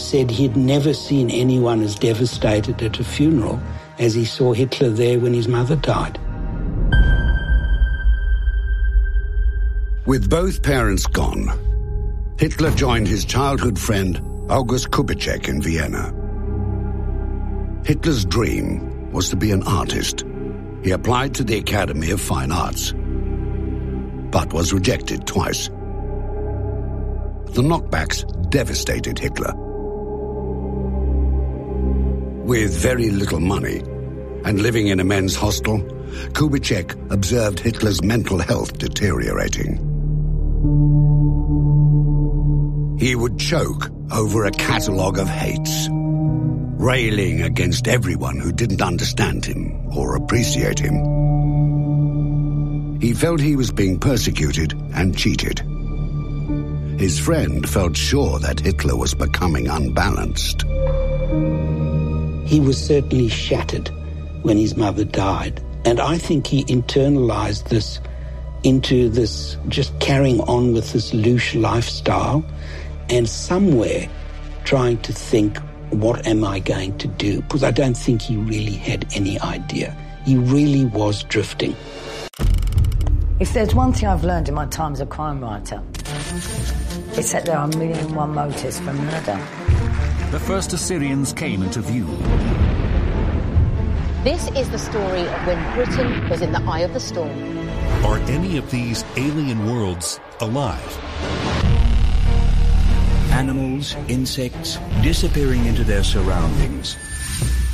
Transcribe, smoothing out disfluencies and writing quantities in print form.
said he'd never seen anyone as devastated at a funeral as he saw Hitler there when his mother died. With both parents gone, Hitler joined his childhood friend August Kubitschek in Vienna. Hitler's dream was to be an artist. He applied to the Academy of Fine Arts, but was rejected twice. The knockbacks devastated Hitler. With very little money and living in a men's hostel, Kubitschek observed Hitler's mental health deteriorating. He would choke over a catalogue of hates, railing against everyone who didn't understand him or appreciate him. He felt he was being persecuted and cheated. His friend felt sure that Hitler was becoming unbalanced. He was certainly shattered when his mother died, and I think he internalized this into this just carrying on with this loose lifestyle and somewhere trying to think, what am I going to do? Because I don't think he really had any idea. He really was drifting. If there's one thing I've learned in my time as a crime writer, it's that there are 1,000,001 motives for murder. The first Assyrians came into view. This is the story of when Britain was in the eye of the storm. Are any of these alien worlds alive? Animals, insects, disappearing into their surroundings.